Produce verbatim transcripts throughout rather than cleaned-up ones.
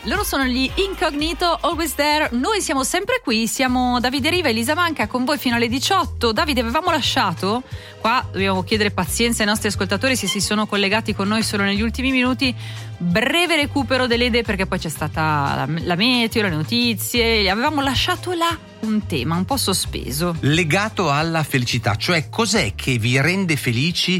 Loro sono gli Incognito, Always There. Noi siamo sempre qui, siamo Davide Riva e Elisa Manca con voi fino alle diciotto. Davide, avevamo lasciato, qua dobbiamo chiedere pazienza ai nostri ascoltatori se si sono collegati con noi solo negli ultimi minuti, breve recupero delle idee perché poi c'è stata la, la meteo, le notizie, avevamo lasciato là un tema un po' sospeso. Legato alla felicità, cioè cos'è che vi rende felici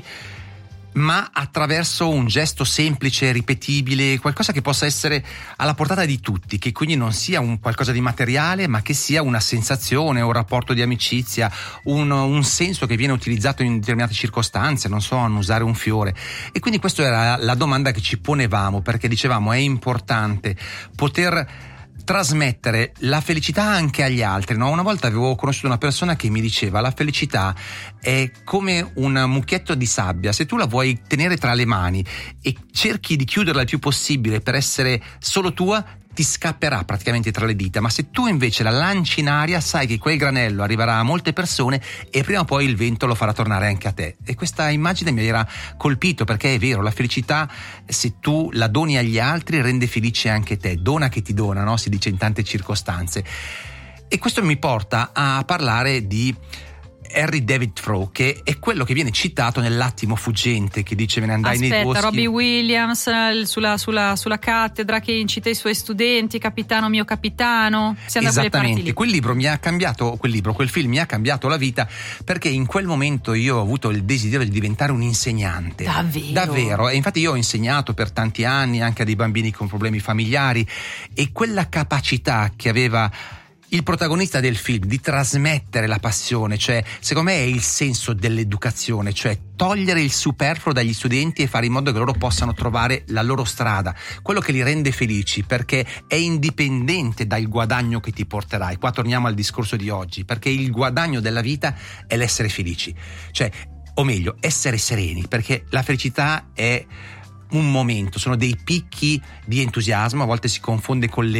ma attraverso un gesto semplice, ripetibile, qualcosa che possa essere alla portata di tutti, che quindi non sia un qualcosa di materiale, ma che sia una sensazione, un rapporto di amicizia, un, un senso che viene utilizzato in determinate circostanze, non so, annusare un fiore. E quindi questa era la domanda che ci ponevamo, perché dicevamo è importante poter trasmettere la felicità anche agli altri, no? Una volta avevo conosciuto una persona che mi diceva: la felicità è come un mucchietto di sabbia, se tu la vuoi tenere tra le mani e cerchi di chiuderla il più possibile per essere solo tua, ti scapperà praticamente tra le dita, ma se tu invece la lanci in aria sai che quel granello arriverà a molte persone e prima o poi il vento lo farà tornare anche a te. E questa immagine mi era colpito, perché è vero, la felicità, se tu la doni agli altri, rende felice anche te. Dona che ti dona, no? Si dice in tante circostanze. E questo mi porta a parlare di Henry David Thoreau, che è quello che viene citato nell'Attimo fuggente, che dice: me ne andai Aspetta, nei boschi. Robbie Williams sulla, sulla, sulla cattedra che incita i suoi studenti, capitano mio capitano. Siamo da quelle parti lì. Quel libro mi ha cambiato, quel libro, quel film mi ha cambiato la vita, perché in quel momento io ho avuto il desiderio di diventare un insegnante. Davvero? Davvero. E infatti io ho insegnato per tanti anni anche a dei bambini con problemi familiari, e quella capacità che aveva il protagonista del film di trasmettere la passione, cioè secondo me è il senso dell'educazione, cioè togliere il superfluo dagli studenti e fare in modo che loro possano trovare la loro strada, quello che li rende felici, perché è indipendente dal guadagno che ti porterai. Qua torniamo al discorso di oggi, perché il guadagno della vita è l'essere felici, cioè, o meglio, essere sereni, perché la felicità è un momento, sono dei picchi di entusiasmo, a volte si confonde con le